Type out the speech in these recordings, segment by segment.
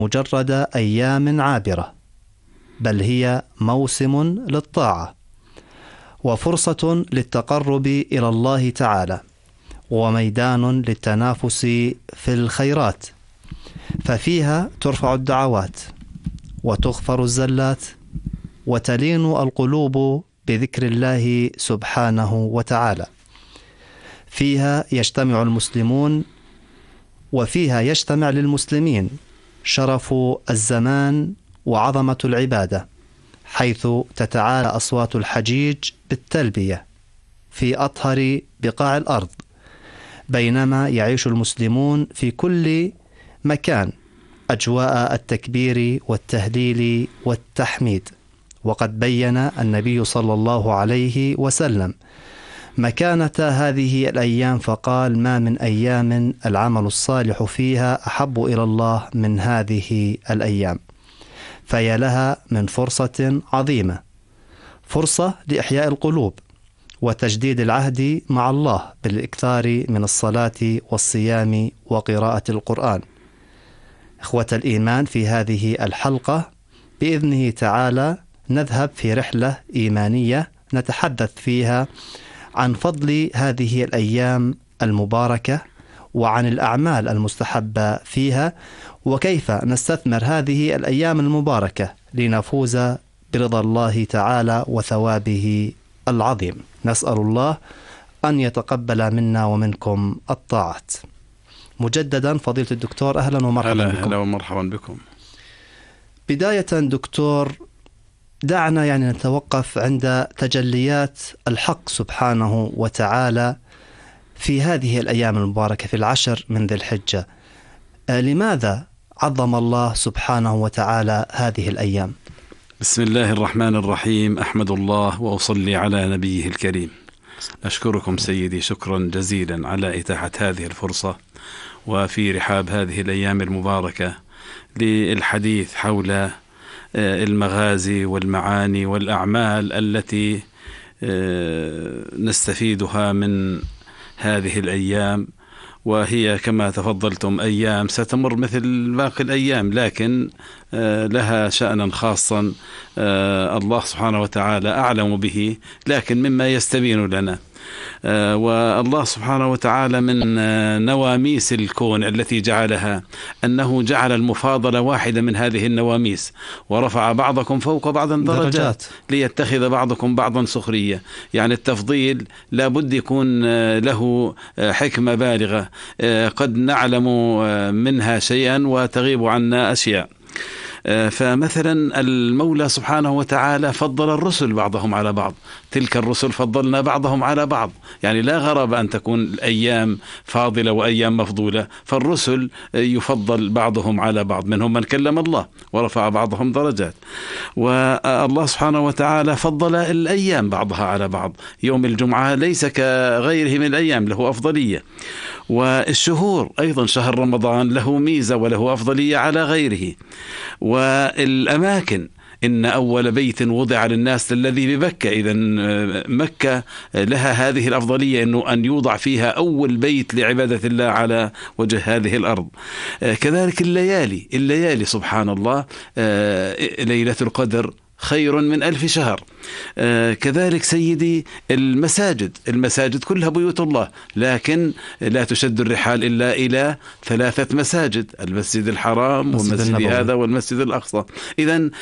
مجرد أيام عابرة، بل هي موسم للطاعة وفرصة للتقرب إلى الله تعالى، وميدان للتنافس في الخيرات، ففيها ترفع الدعوات وتغفر الزلات وتلين القلوب بذكر الله سبحانه وتعالى. فيها يجتمع المسلمون، وفيها يجتمع للمسلمين شرف الزمان وعظمة العبادة، حيث تتعالى أصوات الحجيج بالتلبية في أطهر بقاع الأرض، بينما يعيش المسلمون في كل مكان أجواء التكبير والتهليل والتحميد. وقد بين النبي صلى الله عليه وسلم مكانة هذه الأيام فقال: ما من أيام العمل الصالح فيها أحب إلى الله من هذه الأيام. فهي لها من فرصة عظيمة، فرصة لإحياء القلوب وتجديد العهد مع الله بالإكثار من الصلاة والصيام وقراءة القرآن. إخوة الإيمان، في هذه الحلقة بإذنه تعالى نذهب في رحلة إيمانية نتحدث فيها عن فضل هذه الأيام المباركة وعن الأعمال المستحبة فيها، وكيف نستثمر هذه الأيام المباركة لنفوز برضا الله تعالى وثوابه العظيم. نسأل الله أن يتقبل منا ومنكم الطاعات. مجددا فضيلة الدكتور، أهلا ومرحبا بكم. أهلا ومرحبا بكم. بداية دكتور، دعنا نتوقف عند تجليات الحق سبحانه وتعالى في هذه الأيام المباركة في العشر من ذي الحجة. لماذا عظم الله سبحانه وتعالى هذه الأيام؟ بسم الله الرحمن الرحيم. أحمد الله وأصلي على نبيه الكريم. أشكركم سيدي شكرا جزيلا على إتاحة هذه الفرصة وفي رحاب هذه الأيام المباركة للحديث حول المغازي والمعاني والأعمال التي نستفيدها من هذه الأيام، وهي كما تفضلتم أيام ستمر مثل باقي الأيام، لكن لها شأنا خاصا الله سبحانه وتعالى أعلم به، لكن مما يستبين لنا. والله سبحانه وتعالى من نواميس الكون التي جعلها أنه جعل المفاضلة واحدة من هذه النواميس، ورفع بعضكم فوق بعض درجات ليتخذ بعضكم بعضا سخرية. يعني التفضيل لابد يكون له حكمة بالغة، قد نعلم منها شيئا وتغيب عنا أشياء. فمثلا المولى سبحانه وتعالى فضل الرسل بعضهم على بعض، تلك الرسل فضلنا بعضهم على بعض. يعني لا غرابة أن تكون الأيام فاضلة وأيام مفضولة، فالرسل يفضل بعضهم على بعض، منهم من كلم الله ورفع بعضهم درجات. والله سبحانه وتعالى فضل الأيام بعضها على بعض، يوم الجمعة ليس كغيره من الأيام، له أفضلية. والشهور أيضا شهر رمضان له ميزة وله أفضلية على غيره. والأماكن، إن أول بيت وضع للناس الذي بمكة، إذا مكة لها هذه الأفضلية أن يوضع فيها أول بيت لعبادة الله على وجه هذه الأرض. كذلك الليالي سبحان الله، ليلة القدر خير من 1000 شهر. كذلك سيدي المساجد كلها بيوت الله، لكن لا تشد الرحال إلا إلى 3 مساجد: المسجد الحرام والمسجد هذا والمسجد الأقصى. إذن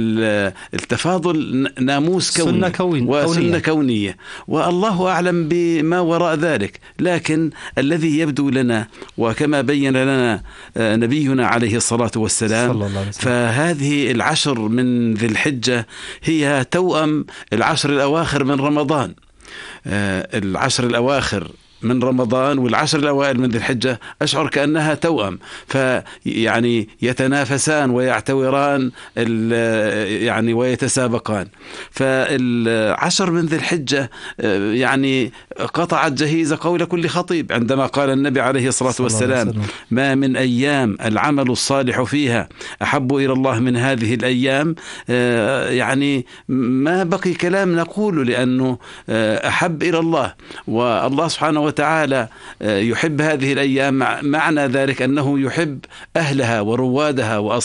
التفاضل ناموس كوني وسنة كونية، والله أعلم بما وراء ذلك. لكن الذي يبدو لنا وكما بين لنا نبينا عليه الصلاة والسلام، فهذه العشر من ذي الحجة هي توأم العشر الأواخر من رمضان. العشر الأواخر من رمضان والعشر الأوائل من ذي الحجة أشعر كأنها توأم، فيعني يتنافسان ويعتوران يعني ويتسابقان. فالعشر من ذي الحجة يعني قطعت جهيز قول كل خطيب، عندما قال النبي عليه الصلاة والسلام: ما من أيام العمل الصالح فيها أحب إلى الله من هذه الأيام. يعني ما بقي كلام نقوله، لأنه أحب إلى الله، والله سبحانه وتعالى يحب هذه الأيام. معنى ذلك أنه يحب أهلها وروادها